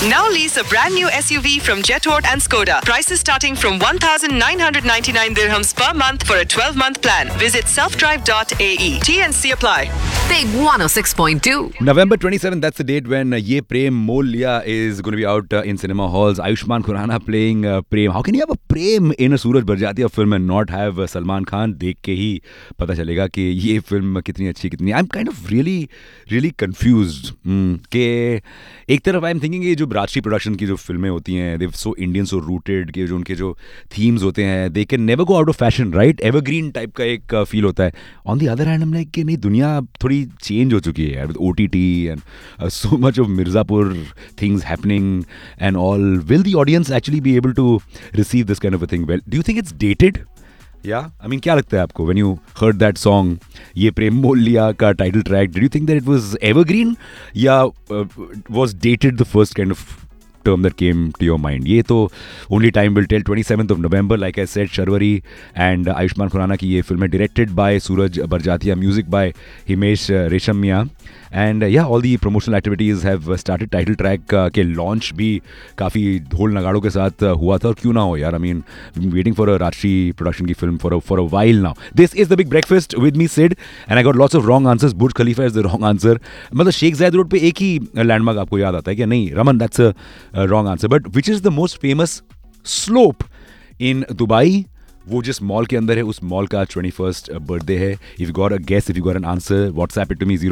Now lease a brand new SUV from Jetort and Skoda. Prices starting from 1,999 dirhams per month for a 12-month plan. Visit selfdrive.ae. T&C apply. Big 106.2. November 27th, that's the date when Ye Prem Mol Liya is going to be out in cinema halls. Ayushmann Khurrana playing Prem. How can you have a Prem in a Suraj Barjatya film and not have Salman Khan? देख के ही पता चलेगा कि ये film कितनी अच्छी कितनी. I'm kind of really confused. कि एक तरफ I'm thinking ये जो राजश्री प्रोडक्शन की जो फिल्में होती हैं, they're so Indian, so rooted, कि जो उनके जो themes होते हैं, they can never go out of fashion, right? Evergreen type का एक feel होता है. On the other hand, I'm like कि नहीं, दुनिया थोड़ी change हो चुकी है with OTT and so much of Mirzapur things happening and all. Will the audience actually be able to receive this kind of a thing well? Do you think it's dated? Yeah, I mean, क्या लगता है आपको when you heard that song, ये प्रेम मोल लिया का title track? Did you think that it was evergreen, या was dated the first kind of term that came to your mind? ये तो only time will tell. 27th of November, like I said, Sharwari and Ayushmann Khurrana की ये film है, directed by Suraj Barjatya, music by Himesh Reshammiya. And yeah, all the promotional activities have started. Title track के launch भी काफ़ी ढोल नगाड़ों के साथ हुआ था, और क्यों ना हो यार. I mean, we've been waiting for a Rajshree production की film for a while now. This is The Big Breakfast with me, Sid, and I got lots of wrong answers. Burj Khalifa is the wrong answer. मतलब शेख ज़ायद road पे एक ही landmark आपको याद आता है क्या? नहीं, Raman, that's a wrong answer. But which is the most famous slope in Dubai? वो जिस मॉल के अंदर है, उस मॉल का 21st बर्थडे है. If you got a guess, if you got an answer, WhatsApp it to me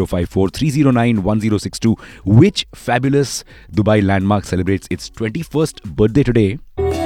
054-309-1062. Which fabulous Dubai landmark celebrates its 21st birthday today?